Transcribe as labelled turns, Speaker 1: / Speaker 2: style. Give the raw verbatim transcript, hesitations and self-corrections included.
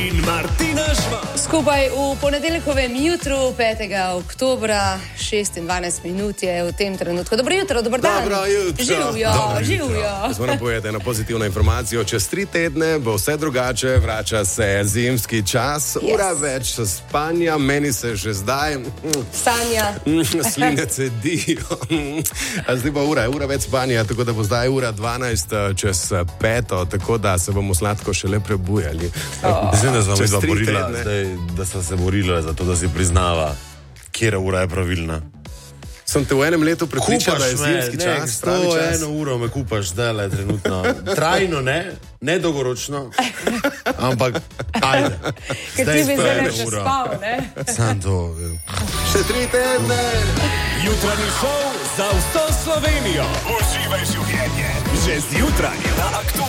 Speaker 1: In Martina Žvan.
Speaker 2: Skupaj v ponedeljkovem jutru, petega oktobra, šest in dvanajst minut je v tem trenutku. Dobro jutro, dober dan.
Speaker 3: Dobro jutro.
Speaker 2: Živjo, živjo.
Speaker 3: Moram povedati eno pozitivno informacijo. Čez tri tedne bo vse drugače, vrača se zimski čas, yes. Ura več spanja, meni se že zdaj
Speaker 2: Sanja.
Speaker 3: sline cedijo. Zdaj pa ura, ura več spanja, tako da bo zdaj ura dvanajst čez peto, tako da se bomo sladko šele prebujali.
Speaker 4: Oh. Mislim, da smo mi zaborila, zdaj, da smo se borili za to, da si priznava, kjera ura je pravilna.
Speaker 3: Sem te v enem letu prepričal, da je zimski
Speaker 4: me,
Speaker 3: čas,
Speaker 4: nek,
Speaker 3: pravi čas.
Speaker 4: Eno uro me kupaš zdaj le trenutno. Trajno ne, ne dolgoročno, ampak ajde.
Speaker 2: Ker ti bi zdaj še spal, ne?
Speaker 4: Sam to.
Speaker 3: Še tri tedne.
Speaker 1: Jutranji šov za vso Slovenijo. Uživaj življenje. Že zjutraj na Aktualnem.